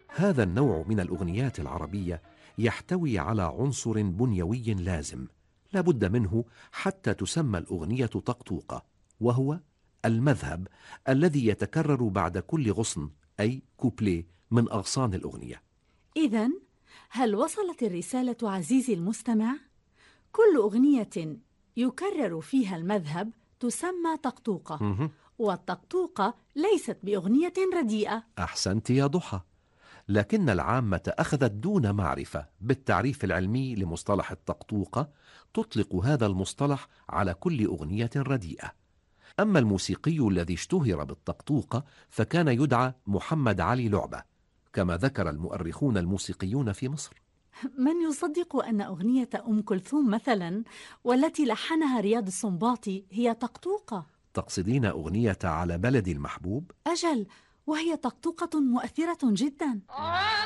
هذا النوع من الأغنيات العربية يحتوي على عنصر بنيوي لازم لا بد منه حتى تسمى الأغنية طقطوقة، وهو المذهب الذي يتكرر بعد كل غصن، أي كوبليه من أغصان الأغنية. إذن هل وصلت الرسالة عزيزي المستمع؟ كل أغنية يكرر فيها المذهب تسمى طقطوقة، مهم. والطقطوقة ليست بأغنية رديئة. أحسنت يا ضحى، لكن العامة أخذت دون معرفة بالتعريف العلمي لمصطلح الطقطوقة، تطلق هذا المصطلح على كل أغنية رديئة. أما الموسيقي الذي اشتهر بالطقطوقة فكان يدعى محمد علي لعبة، كما ذكر المؤرخون الموسيقيون في مصر. من يصدق أن أغنية أم كلثوم مثلا والتي لحنها رياض السنباطي هي طقطوقة؟ تقصدين أغنية على بلدي المحبوب؟ أجل، وهي طقطوقة مؤثرة جدا.